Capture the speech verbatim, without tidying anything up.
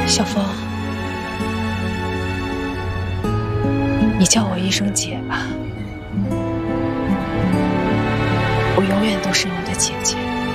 小峰，你叫我一声姐吧，我永远都是你的姐姐。